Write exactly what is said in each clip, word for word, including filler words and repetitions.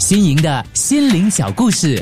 新颖的心灵小故事。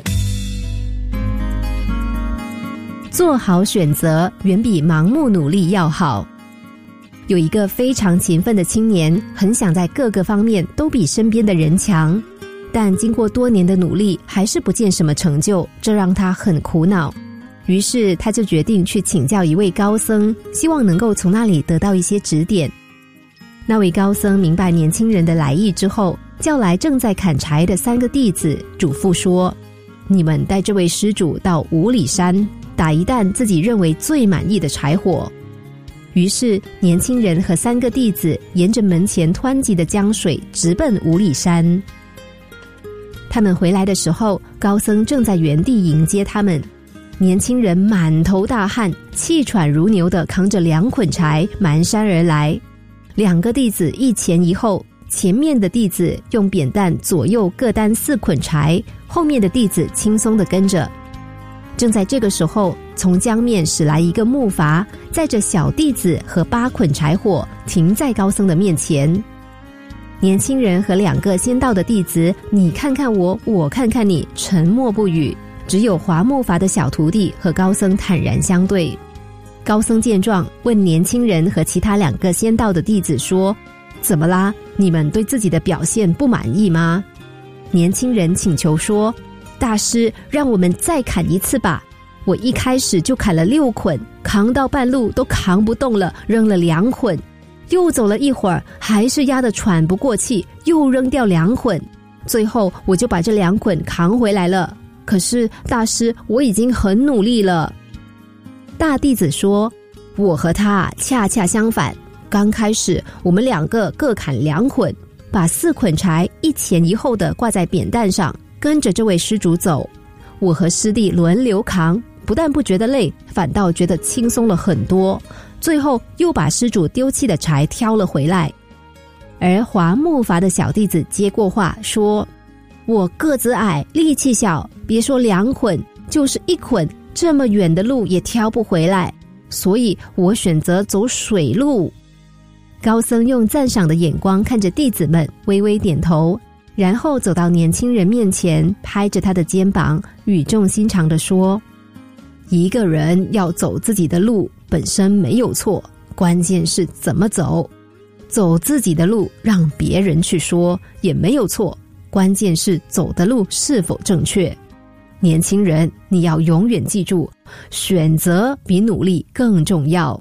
做好选择远比盲目努力要好。有一个非常勤奋的青年，很想在各个方面都比身边的人强，但经过多年的努力还是不见什么成就，这让他很苦恼。于是他就决定去请教一位高僧，希望能够从那里得到一些指点。那位高僧明白年轻人的来意之后，叫来正在砍柴的三个弟子，嘱咐说：你们带这位施主到五里山，打一担自己认为最满意的柴火。于是年轻人和三个弟子沿着门前湍急的江水直奔五里山。他们回来的时候，高僧正在原地迎接他们。年轻人满头大汗，气喘如牛地扛着两捆柴蹒跚而来。两个弟子一前一后，前面的弟子用扁担左右各担四捆柴，后面的弟子轻松地跟着。正在这个时候，从江面驶来一个木筏，载着小弟子和八捆柴火，停在高僧的面前。年轻人和两个先到的弟子，你看看我，我看看你，沉默不语。只有划木筏的小徒弟和高僧坦然相对。高僧见状，问年轻人和其他两个先到的弟子说：怎么啦？你们对自己的表现不满意吗？年轻人请求说：大师，让我们再砍一次吧。我一开始就砍了六捆，扛到半路都扛不动了，扔了两捆。又走了一会儿，还是压得喘不过气，又扔掉两捆。最后我就把这两捆扛回来了。可是大师，我已经很努力了。大弟子说：我和他恰恰相反，刚开始我们两个各砍两捆，把四捆柴一前一后的挂在扁担上，跟着这位施主走。我和师弟轮流扛，不但不觉得累，反倒觉得轻松了很多。最后又把施主丢弃的柴挑了回来。而划木筏的小弟子接过话说：我个子矮，力气小，别说两捆，就是一捆，这么远的路也挑不回来，所以我选择走水路。高僧用赞赏的眼光看着弟子们，微微点头，然后走到年轻人面前，拍着他的肩膀，语重心长地说：一个人要走自己的路，本身没有错，关键是怎么走。走自己的路，让别人去说，也没有错，关键是走的路是否正确。年轻人，你要永远记住，选择比努力更重要。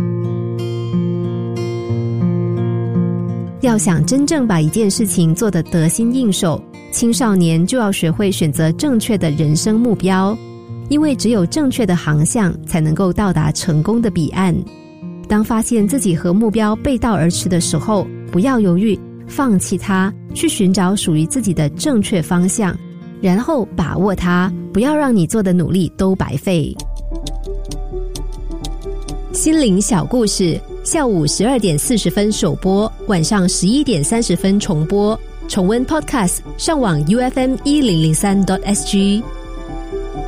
要想真正把一件事情做得得心应手，青少年就要学会选择正确的人生目标，因为只有正确的航向，才能够到达成功的彼岸。当发现自己和目标背道而驰的时候，不要犹豫，放弃它，去寻找属于自己的正确方向，然后把握它，不要让你做的努力都白费。心灵小故事，下午十二点四十分首播，晚上十一点三十分重播。重温 Podcast， 上网 U F M 一零零三 点 S G。